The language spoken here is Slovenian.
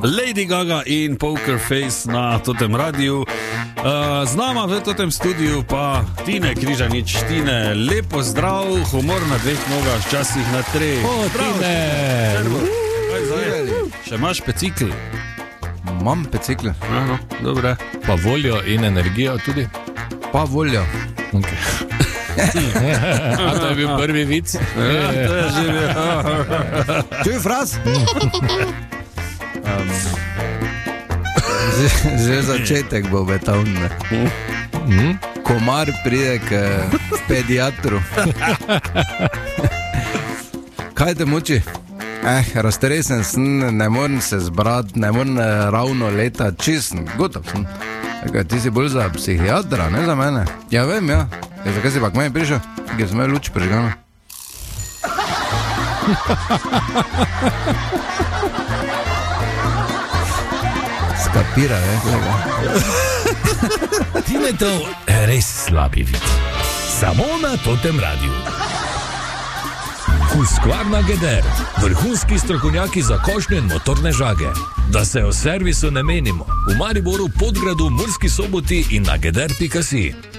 Lady Gaga in Poker Face na totem radiju. Z nama v totem studiu pa Tine Križanič. Tine, lepo zdrav, humor na dveh nogah, včasih na treh. Tine! Še imaš pecikl? Imam pecikl. Aha, dobre. Pa voljo in energijo tudi. Pa voljo. Okay. A to je bil prvi vic? Ja, to je že bil. Čuj, fraz? Že začetek bo betavne. Komar pride k pediatru. Kaj te muči? Raztresen sem, ne morem se zbrati, ne morem ravno letati, čist, gotov sem. Ti si bolj za psihiatra, ne za mene. Ja vem, ja. Zakaj si pa k meni prišel? Ker sem imel luč prižgano. Skapira, Tine, to res slabi vid. Samo na totem radiju. Husqvarna Geder, vrhunski strokovnjaki za košnje in motorne žage. Da se o servisu ne menimo. V Mariboru, Podgradu, Murski Soboti in na geder.si.